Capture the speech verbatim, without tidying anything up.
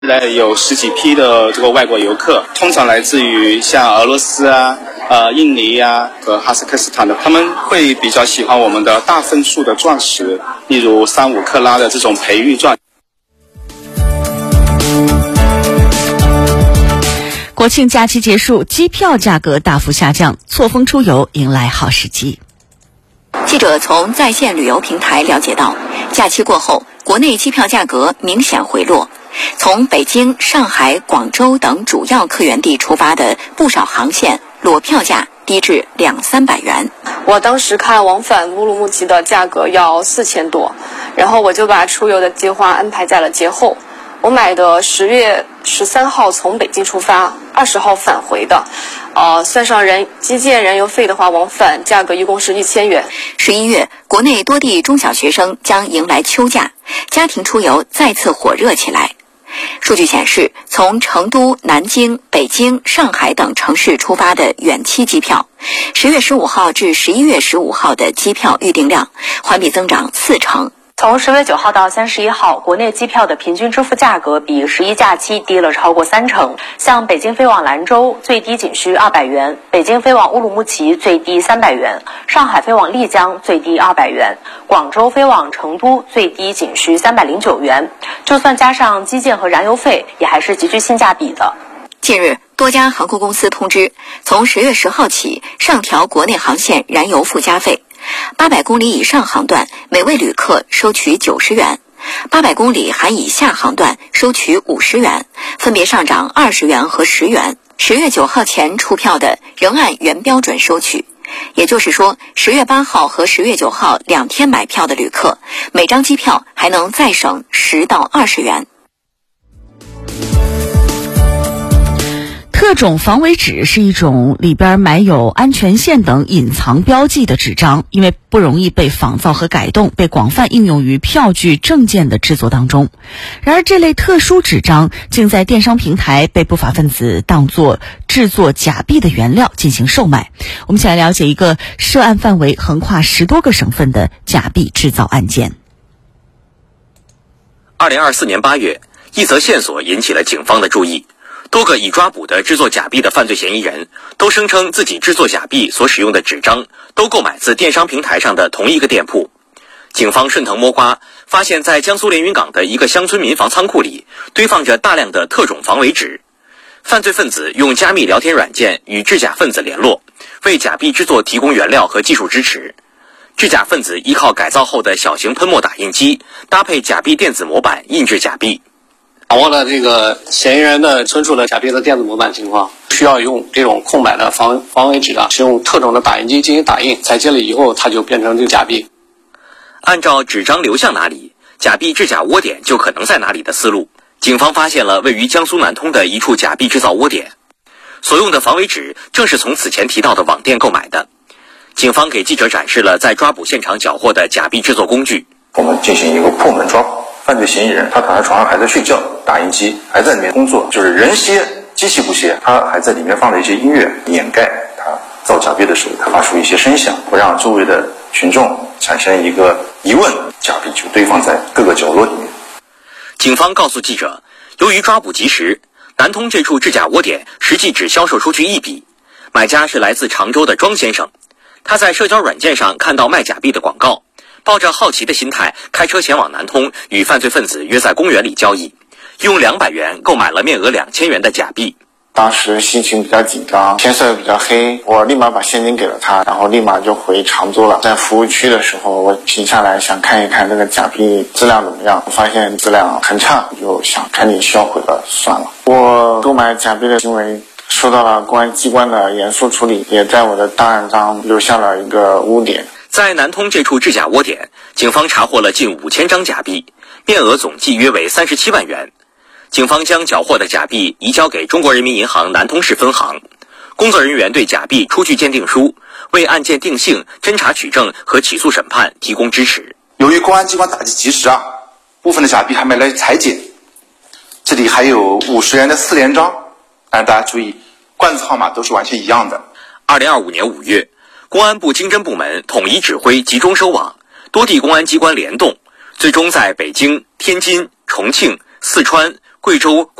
来有十几批的这个外国游客，通常来自于像俄罗斯啊、呃印尼啊和哈萨克斯坦的，他们会比较喜欢我们的大分数的钻石，例如三五克拉的这种培育钻。 国庆假期结束，机票价格大幅下降，错峰出游迎来好时机。 记者从在线旅游平台了解到，假期过后，国内机票价格明显回落。从北京、上海、广州等主要客源地出发的不少航线，裸票价低至两三百元。 我当时看往返乌鲁木齐的价格要四千多，然后我就把出游的计划安排在了节后。我买的十月十三号从北京出发，二十号返回的，呃，算上人机建燃油费的话，往返价格一共是一千元。 十一月，国内多地中小学生将迎来秋假，家庭出游再次火热起来。数据显示，从成都、南京、北京、上海等城市出发的远期机票，十月十五号至十一月十五号的机票预订量环比增长四成。 从十月九号到三十一号，国内机票的平均支付价格比十一假期低了超过三成。像北京飞往兰州最低仅需二百元，北京飞往乌鲁木齐最低三百元，上海飞往丽江最低二百元，广州飞往成都最低仅需三百零九元。就算加上基建和燃油费，也还是极具性价比的。 近日，多家航空公司通知，从十月十号起上调国内航线燃油附加费。八百公里以上航段，每位旅客收取九十元；八百公里含以下航段收取五十元，分别上涨二十元和十元。十月九号前出票的仍按原标准收取。也就是说，十月八号和十月九号两天买票的旅客，每张机票还能再省十到二十元。 特种防伪纸是一种里边埋有安全线等隐藏标记的纸张，因为不容易被仿造和改动，被广泛应用于票据、证件的制作当中。然而，这类特殊纸张竟在电商平台被不法分子当作制作假币的原料进行售卖。我们一起来了解一个涉案范围横跨十多个省份的假币制造案件。 二零二四年八月，一则线索引起了警方的注意。多个已抓捕的制作假币的犯罪嫌疑人都声称自己制作假币所使用的纸张都购买自电商平台上的同一个店铺。警方顺藤摸瓜，发现在江苏连云港的一个乡村民房仓库里堆放着大量的特种防伪纸。犯罪分子用加密聊天软件与制假分子联络，为假币制作提供原料和技术支持。制假分子依靠改造后的小型喷墨打印机，搭配假币电子模板印制假币。 掌握了这个嫌疑人的存储的假币的电子模板情况，需要用这种空白的防防伪纸啊，使用特种的打印机进行打印，裁切了以后，它就变成这个假币。 按照纸张流向哪里，假币制假窝点就可能在哪里的思路，警方发现了位于江苏南通的一处假币制造窝点，所用的防伪纸正是从此前提到的网店购买的。警方给记者展示了在抓捕现场缴获的假币制作工具。 我们进行一个破门抓捕。犯罪嫌疑人他躺在床上还在睡觉，打印机还在里面工作，就是人歇机器不歇，他还在里面放了一些音乐掩盖他造假币的时候他发出一些声响，会让周围的群众产生一个疑问，假币就堆放在各个角落里面。 警方告诉记者，由于抓捕及时，南通这处制假窝点实际只销售出去一笔，买家是来自常州的庄先生，他在社交软件上看到卖假币的广告，抱着好奇的心态开车前往南通，与犯罪分子约在公园里交易，用两百元购买了面额两千元的假币。 当时心情比较紧张，天色比较黑，我立马把现金给了他，然后立马就回常州了。在服务区的时候，我停下来想看一看这个假币质量怎么样，发现质量很差，就想赶紧销毁了算了。我购买假币的行为受到了公安机关的严肃处理，也在我的档案上留下了一个污点。 在南通这处制假窝点，警方查获了近五千张假币，面额总计约为三十七万元。警方将缴获的假币移交给中国人民银行南通市分行，工作人员对假币出具鉴定书，为案件定性、侦查取证和起诉审判提供支持。 由于公安机关打击及时啊，部分的假币还没来裁剪，这里还有五十元的四连张，但大家注意，罐子号码都是完全一样的。 二零二五年五月，公安部经侦部门统一指挥集中收网，多地公安机关联动，最终在北京、天津、重庆、四川、 贵州